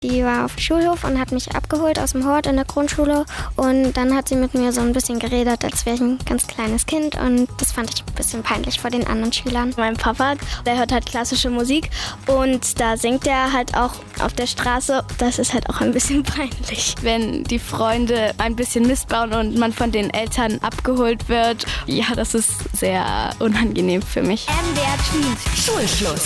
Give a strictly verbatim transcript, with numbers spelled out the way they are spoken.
Die war auf dem Schulhof und hat mich abgeholt aus dem Hort in der Grundschule. Und dann hat sie mit mir so ein bisschen geredet, als wäre ich ein ganz kleines Kind. Und das fand ich ein bisschen peinlich vor den anderen Schülern. Mein Papa, der hört halt klassische Musik und da singt er halt auch auf der Straße. Das ist halt auch ein bisschen peinlich, wenn die Freunde ein bisschen Mist bauen und man von den Eltern abgeholt wird. Ja, das ist sehr unangenehm für mich. M D R Tweens Schulschluss.